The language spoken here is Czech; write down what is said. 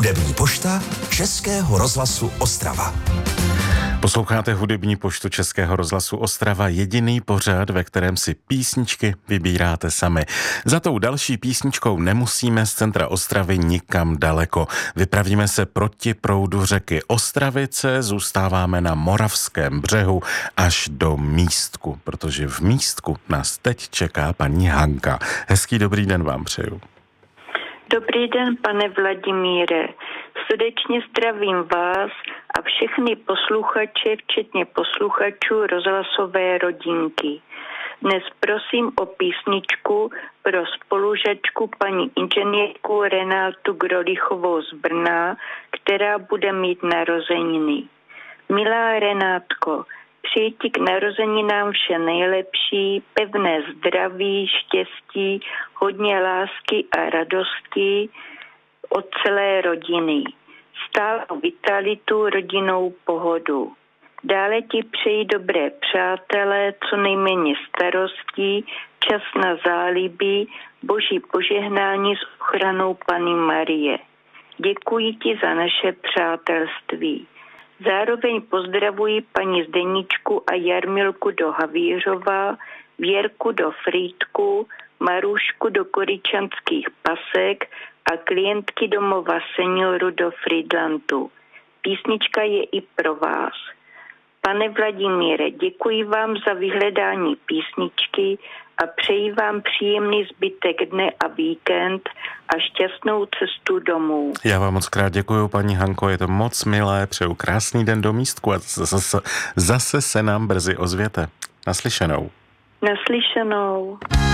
Hudební pošta Českého rozhlasu Ostrava. Posloucháte hudební poštu Českého rozhlasu Ostrava, jediný pořad, ve kterém si písničky vybíráte sami. Za tou další písničkou nemusíme z centra Ostravy nikam daleko. Vypravíme se proti proudu řeky Ostravice, zůstáváme na Moravském břehu až do Místku, protože v Místku nás teď čeká paní Hanka. Hezký dobrý den vám přeju. Dobrý den, pane Vladimíre. Srdečně zdravím vás a všechny posluchače, včetně posluchačů rozhlasové rodinky. Dnes prosím o písničku pro spolužačku paní inženýrku Renátu Grolichovou z Brna, která bude mít narozeniny. Milá Renátko, přeji ti k narozeninám vše nejlepší, pevné zdraví, štěstí, hodně lásky a radosti od celé rodiny. Stálou vitalitu, rodinnou pohodu. Dále ti přeji dobré přátelé, co nejméně starostí, čas na záliby, boží požehnání s ochranou Panny Marie. Děkuji ti za naše přátelství. Zároveň pozdravuji paní Zdeničku a Jarmilku do Havířova, Věrku do Frýdku, Marušku do Koryčanských Pasek a klientky domova seniorů do Frýdlantu. Písnička je i pro vás. Pane Vladimíre, děkuji vám za vyhledání písničky a přeji vám příjemný zbytek dne a víkend a šťastnou cestu domů. Já vám moc krát děkuju, paní Hanko, je to moc milé, přeju krásný den do Místku a zase se nám brzy ozvěte. Naslyšenou. Naslyšenou.